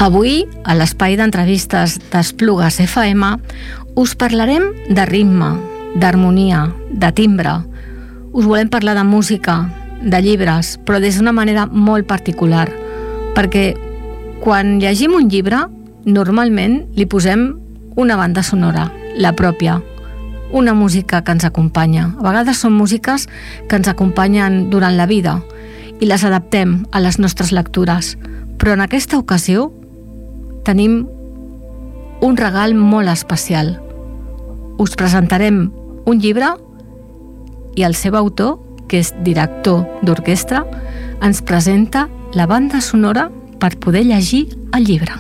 Avui, a l'espai d'entrevistes d'Esplugues FM, us parlarem de ritme, d'harmonia, de timbre. Us volem parlar de música, de llibres, però des d'una manera molt particular, perquè quan llegim un llibre, normalment li posem una banda sonora, la pròpia, una música que ens acompanya. A vegades són músiques que ens acompanyen durant la vida i les adaptem a les nostres lectures, però en aquesta ocasió tenim un regal molt especial. Us presentarem un llibre i el seu autor, que és director d'orquestra, ens presenta la banda sonora per poder llegir el llibre.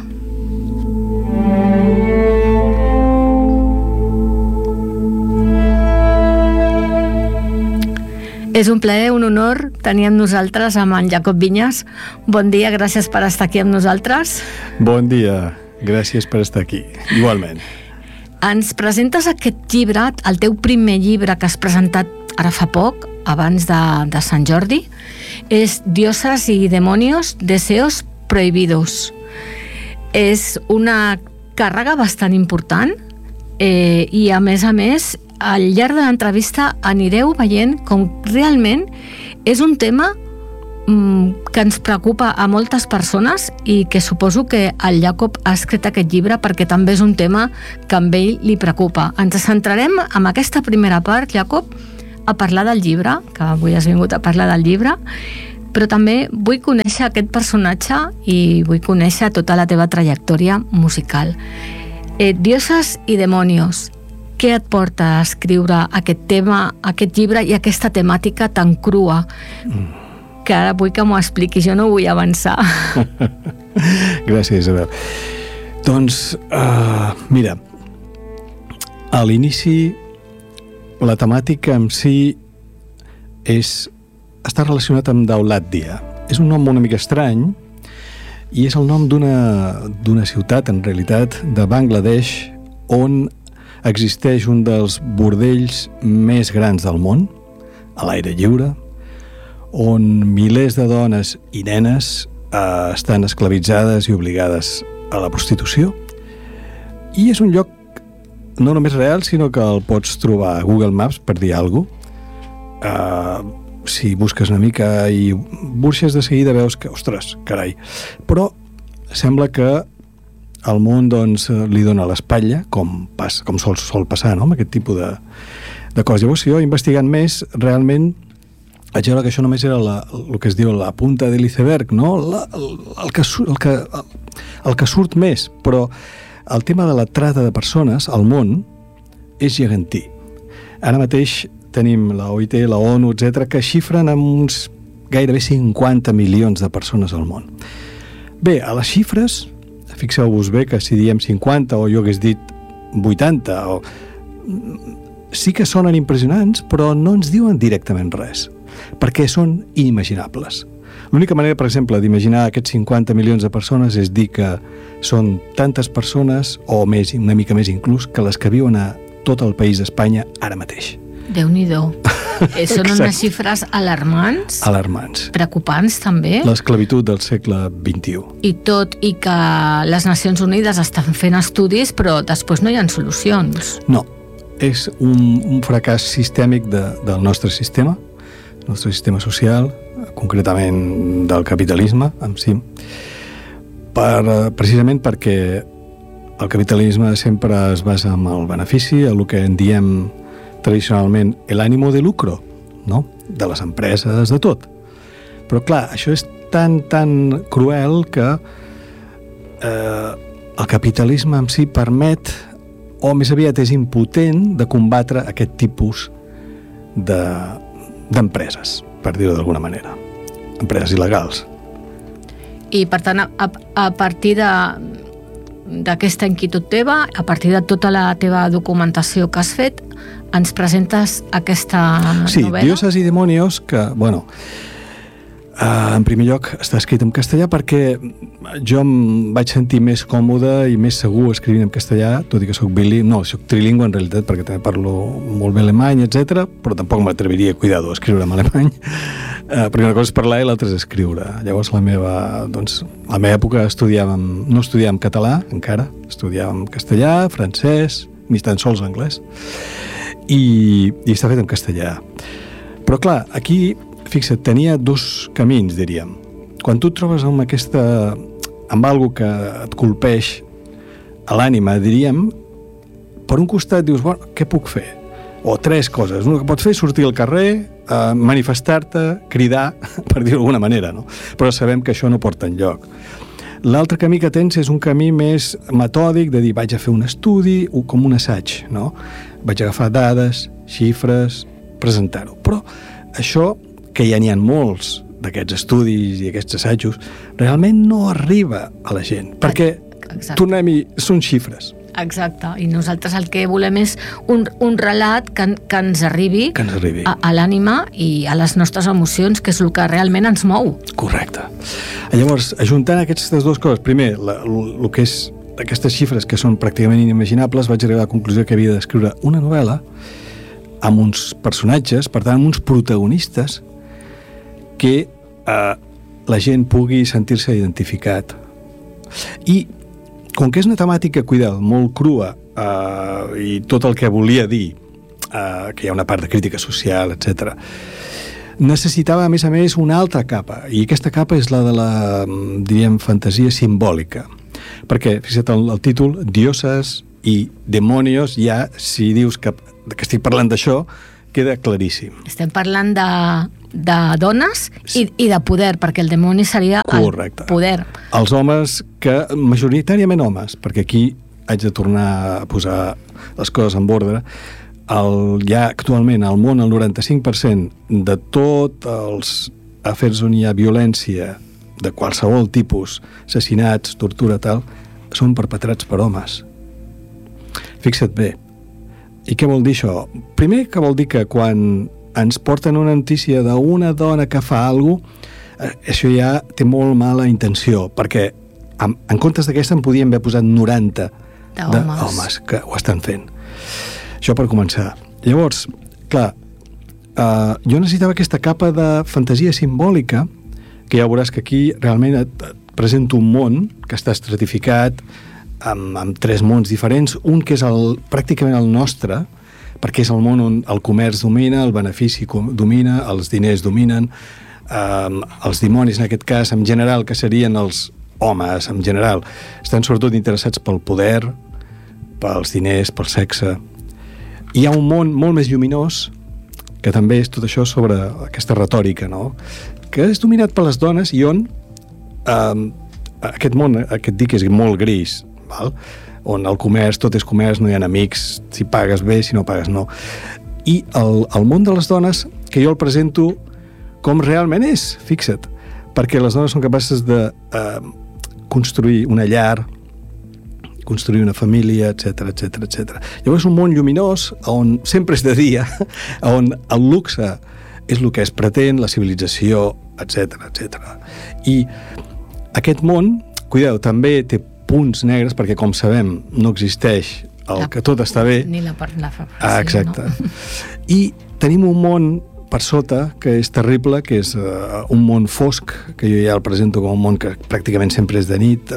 És un plaer, un honor tenir amb nosaltres amb en Jacob Vinyes. Bon dia, gràcies per estar aquí amb nosaltres. Bon dia, gràcies per estar aquí, igualment. Ens presentes aquest llibre, el teu primer llibre que has presentat ara fa poc, abans de Sant Jordi, és Dioses y demonios, deseos prohibidos. És una càrrega bastant important i a més, al llarg de l'entrevista anireu veient com realment és un tema que ens preocupa a moltes persones i que suposo que el Jacob ha escrit aquest llibre perquè també és un tema que a ell li preocupa. Ens centrarem en aquesta primera part, Jacob, a parlar del llibre, que avui has vingut a parlar del llibre, però també vull conèixer aquest personatge i vull conèixer tota la teva trajectòria musical. Dioses y demonios. Què et porta a escriure aquest tema, aquest llibre i aquesta temàtica tan crua? Que ara vull que m'ho expliquis, jo no vull avançar. Gràcies, Isabel. Doncs, mira, a l'inici la temàtica en si està relacionat amb Daulatdia. És un nom una mica estrany i és el nom d'una ciutat, en realitat, de Bangladesh, on existeix un dels bordells més grans del món, a l'aire lliure, on milers de dones i nenes estan esclavitzades i obligades a la prostitució. I és un lloc no només real, sinó que el pots trobar a Google Maps, per dir alguna cosa. Si busques una mica i burxes de seguida veus que, ostres, carai. Però sembla que el món doncs, li dona l'espatlla, com sol passar, no?, amb aquest tipus de coses. Llavors, jo, investigant més, realment vaig veure que això només era el que es diu la punta de l'iceberg, no? El que surt més, però el tema de la trata de persones al món és gegantí. Ara mateix tenim la OIT, la ONU, etc., que xifren amb uns gairebé 50 milions de persones al món. Bé, a les xifres, fixeu-vos bé que si diem 50 o jo hagués dit 80, sí que sonen impressionants, però no ens diuen directament res, perquè són inimaginables. L'única manera, per exemple, d'imaginar aquests 50 milions de persones és dir que són tantes persones, o més, una mica més inclús, que les que viuen a tot el país d'Espanya ara mateix. Déu-n'hi-do. Són unes xifres alarmants. Alarmants. Preocupants, també. L'esclavitud del segle XXI. I que les Nacions Unides estan fent estudis, però després no hi ha solucions. No. És un fracàs sistèmic del nostre sistema social, concretament del capitalisme en si, precisament perquè el capitalisme sempre es basa en el benefici, el que en diem tradicionalment l'ànimo de lucro, no?, de les empreses, de tot. Però clar, això és tan cruel que el capitalisme en si permet, o més aviat és impotent, de combatre aquest tipus d'empreses, per dir-ho d'alguna manera. Empreses il·legals. I per tant, a partir d'aquesta inquietud teva, a partir de tota la teva documentació que has fet, ens presentes aquesta novel·la? Sí, Dioses y demonios, que, bueno, En primer lloc, està escrit en castellà perquè jo em vaig sentir més còmode i més segur escrivint en castellà, tot i que soc trilingüe en realitat, perquè també parlo molt bé alemany, etc. Però tampoc m'atreviria, cuidado, a escriure en alemany, perquè una cosa és parlar i l'altra és escriure. Llavors a la meva època no estudiàvem català encara, estudiàvem castellà, francès, ni tan sols anglès, i està fet en castellà. Però clar, aquí fixa't, tenia dos camins, diríem. Quan tu et trobes amb algo que et colpeix a l'ànima, diríem, per un costat dius, bueno, què puc fer? O tres coses. Una que pots fer és sortir al carrer, manifestar-te, cridar, per dir-ho d'alguna manera, no? Però sabem que això no porta enlloc. L'altre camí que tens és un camí més metòdic, de dir, vaig a fer un estudi, com un assaig, no? Vaig agafar dades, xifres, presentar-ho. Però això, que ja n'hi ha molts d'aquests estudis i aquests assajos, realment no arriba a la gent, perquè tornem-hi, són xifres. Exacte, i nosaltres el que volem és un relat que ens arribi a l'ànima i a les nostres emocions, que és el que realment ens mou. Correcte. Llavors, ajuntant aquestes dues coses, primer, el que és aquestes xifres que són pràcticament inimaginables, vaig arribar a la conclusió que havia d'escriure una novel·la amb uns personatges, per tant, amb uns protagonistes que la gent pugui sentir-se identificat. I com que és una temàtica, cuidado, molt crua, i tot el que volia dir, que hi ha una part de crítica social, etc., necessitava, a més, una altra capa, i aquesta capa és la de la, diríem, fantasia simbòlica. Perquè, fixa't, el títol, Dioses i Demonios, ja, si dius que estic parlant d'això, queda claríssim. Estem parlant de dones i de poder, perquè el demoni seria el poder. Els homes, que majoritàriament homes, perquè aquí haig de tornar a posar les coses en ordre, ja actualment al món el 95% de tots els afers on hi ha violència de qualsevol tipus, assassinats, tortura, tal, són perpetrats per homes. Fixa't bé. I què vol dir això? Primer, que vol dir que quan ens porten una notícia d'una dona que fa alguna cosa, això ja té molt mala intenció, perquè en comptes d'aquesta en podíem haver posat 90 d'homes que ho estan fent. Això per començar. Llavors, clar, jo necessitava aquesta capa de fantasia simbòlica, que ja veuràs que aquí realment et presento un món que està estratificat amb tres mons diferents, un que és pràcticament el nostre, perquè és el món on el comerç domina, el benefici domina, els diners dominen, els dimonis, en aquest cas, en general, que serien els homes, en general, estan sobretot interessats pel poder, pels diners, pel sexe. Hi ha un món molt més lluminós, que també és tot això sobre aquesta retòrica, no? Que és dominat per les dones i on aquest món, aquest dic, és molt gris, val? On el comerç, tot és comerç, no hi ha amics, si pagues bé, si no pagues no. I el món de les dones, que jo el presento com realment és, fixa't, perquè les dones són capaces de construir una llar, construir una família, etc etc etc. Llavors és un món lluminós on sempre és de dia, on el luxe és el que es pretén, la civilització, etc etc. I aquest món, cuideu, també té punts negres, perquè com sabem no existeix el que tot està bé. Ni la exacte. No? I tenim un món per sota que és terrible, que és un món fosc, que jo ja el presento com un món que pràcticament sempre és de nit,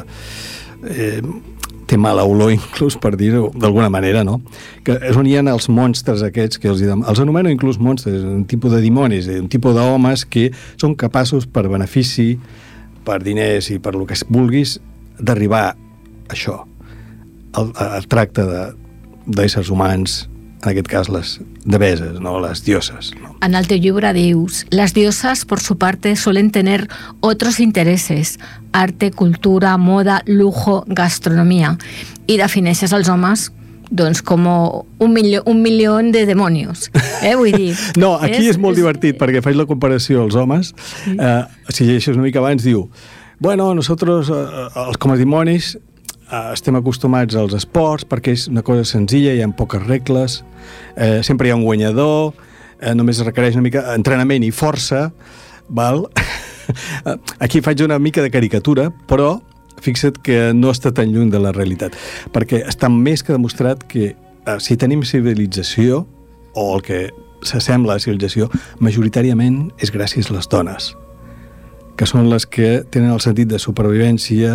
té mala olor inclús, per dir-ho d'alguna manera, no? Que és on hi ha els monstres aquests, que els anomeno inclús monstres, un tipus de dimonis, un tipus d'homes que són capaços per benefici, per diners i per el que vulguis, d'arribar a això, el tracte d'éssers humans, en aquest cas les deveses, ¿no? Las diosas, ¿no? En el teu llibre dius, las diosas por su parte suelen tener otros intereses, arte, cultura, moda, lujo, gastronomía, i defineixes els homes doncs com un milió de demonios, vull dir. No, aquí és molt divertit, perquè faig la comparació als homes, si llegeixes una mica abans, diu, bueno, nosotros, com a dimonis, estem acostumats als esports perquè és una cosa senzilla, hi ha poques regles, sempre hi ha un guanyador, només requereix una mica entrenament i força, val? Aquí faig una mica de caricatura, però fixa't que no està tan lluny de la realitat, perquè està més que demostrat que si tenim civilització, o el que s'assembla a civilització, majoritàriament és gràcies a les dones, que són les que tenen el sentit de supervivència,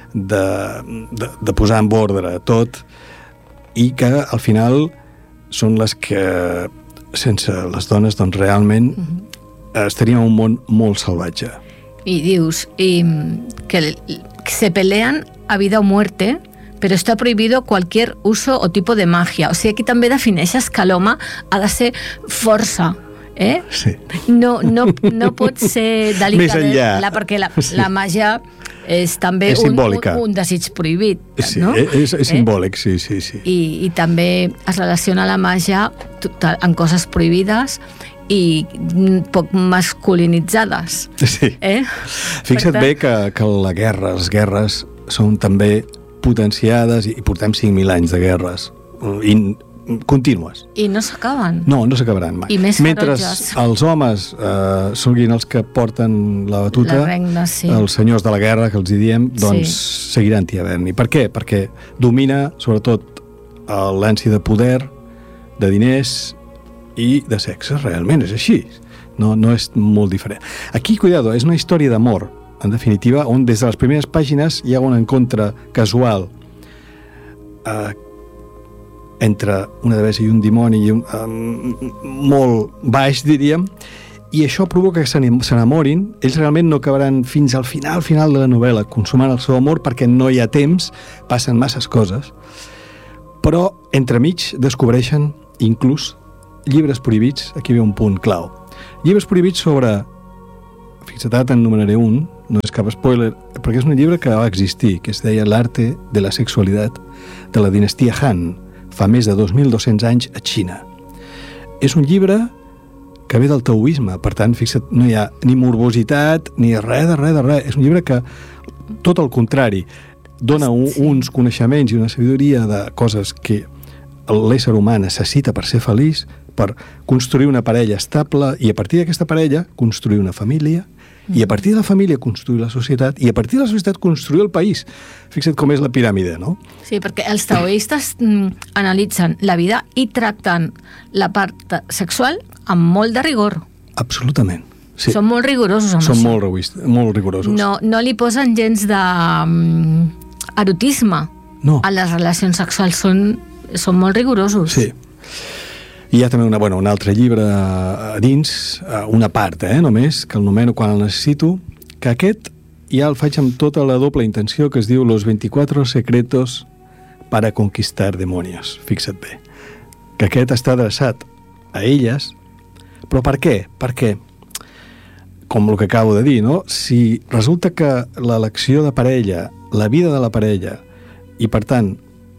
de posar en ordre tot, i que al final són les que, sense les dones, doncs realment estaríem en un món molt salvatge. Y dius que se pelean a vida o muerte, pero está prohibido cualquier uso o tipo de magia. O sigui, aquí també defineixes que l'home ha de ser força, Sí. No pot ser delicadesa, perquè Sí. la màgia és també un desig prohibit, sí, no? És simbòlic, sí. I també es relaciona la màgia amb coses prohibides i poc masculinitzades. Sí. Fixa't bé que les guerres són també potenciades i portem 5.000 anys de guerres contínues. I no s'acaben. No s'acabaran mai. I més mentre ferotges. els homes siguin els que porten la batuta, els senyors de la guerra, que els hi diem, doncs seguiran havent-hi. Per què? Perquè domina, sobretot, l'ànsia de poder, de diners i de sexe, realment, és així. No és molt diferent. Aquí, cuidado, és una història d'amor, en definitiva, on des de les primeres pàgines hi ha un encontre casual entre una devessa i un dimoni molt baix, diríem, i això provoca que s'enamorin. Ells realment no acabaran fins al final de la novel·la consumant el seu amor perquè no hi ha temps, passen masses coses, però entremig descobreixen inclús llibres prohibits. Aquí ve un punt clau. Llibres prohibits sobre, fixa't, en nomenaré un, no és cap spoiler, perquè és un llibre que va existir, que es deia L'arte de la sexualitat, de la dinastia Han, fa més de 2.200 anys a Xina. És un llibre que ve del taoisme, per tant, fixa't, no hi ha ni morbositat, ni res de res. És un llibre que, tot el contrari, dona uns coneixements i una sabidoria de coses que l'ésser humà necessita per ser feliç, per construir una parella estable, i a partir d'aquesta parella construir una família, i a partir de la família construir la societat, i a partir de la societat construir el país. Fixa't com és la piràmide, no? Sí, perquè els taoistes analitzen la vida i tracten la part sexual amb molt de rigor. Absolutament. Sí. Són molt rigorosos amb això. Són molt rigorosos. No li posen gens d'erotisme a les relacions sexuals. Són molt rigorosos. Sí. I hi ha també un altre llibre a dins, una part, només, que el nomeno quan el necessito, que aquest ja el faig amb tota la doble intenció, que es diu Los 24 secretos para conquistar demonios. Fixa't bé. Que aquest està adreçat a elles, però per què? Perquè, com el que acabo de dir, no? Si resulta que l'elecció de parella, la vida de la parella, i per tant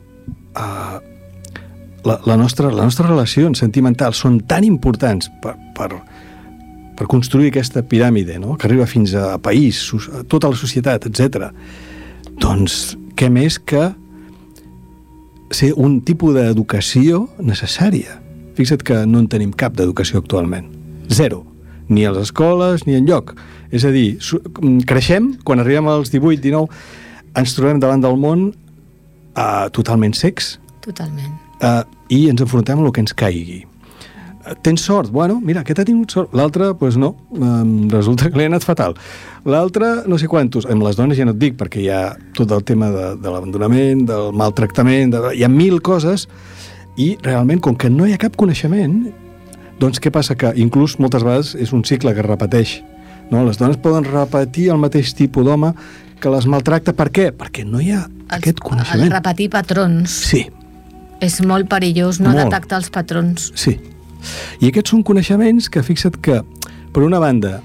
les nostres relacions sentimentals són tan importants per construir aquesta piràmide, no? Que arriba fins a país, a tota la societat, etc. Doncs què més que ser un tipus d'educació necessària. Fixa't que no en tenim cap d'educació actualment. Zero. Ni a les escoles ni enlloc. És a dir, creixem, quan arribem als 18, 19, ens trobem davant del món totalment secs. Totalment. I ens enfrontem a el que ens caigui. Tens sort? Bueno, mira, aquest ha tingut sort. L'altre, doncs no, resulta que li ha anat fatal. L'altre, no sé quantos. Amb les dones ja no et dic, perquè hi ha tot el tema de l'abandonament, del maltractament, hi ha 1.000 coses, i realment, com que no hi ha cap coneixement, doncs què passa? Que inclús moltes vegades és un cicle que es repeteix. No? Les dones poden repetir el mateix tipus d'home que les maltracta. Per què? Perquè no hi ha aquest coneixement. El repetir patrons. Sí. És molt perillós no detectar els patrons. Sí. I aquests són coneixements que, fixa't que, per una banda,